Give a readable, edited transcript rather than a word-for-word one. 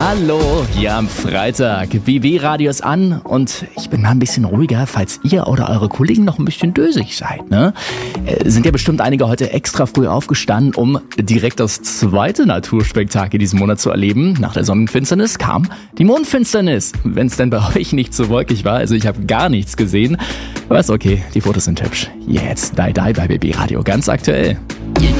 Hallo, hier am Freitag. BB-Radio ist an und ich bin mal ein bisschen ruhiger, falls ihr oder eure Kollegen noch ein bisschen dösig seid, ne? Sind ja bestimmt einige heute extra früh aufgestanden, um direkt das zweite Naturspektakel diesen Monat zu erleben. Nach der Sonnenfinsternis kam die Mondfinsternis. Wenn es denn bei euch nicht so wolkig war, also ich habe gar nichts gesehen. Aber ist okay, die Fotos sind hübsch. Jetzt Die bei BB-Radio, ganz aktuell.